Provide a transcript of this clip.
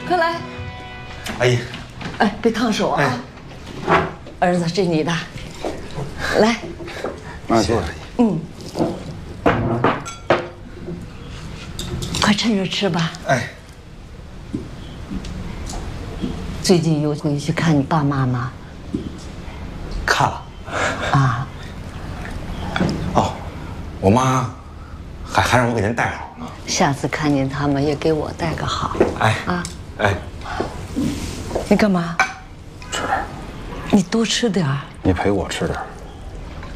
快来。 阿姨， 哎，别烫手啊！儿子，这你的，来。 谢谢阿姨。 快趁热吃吧。 哎， 最近有回去看你爸妈吗？ 看了。 啊。 哦，我妈还让我给人带好呢。 下次看见他们也给我带个好。 哎啊， 哎， 你干嘛？ 吃点。 你多吃点儿。 你陪我吃点。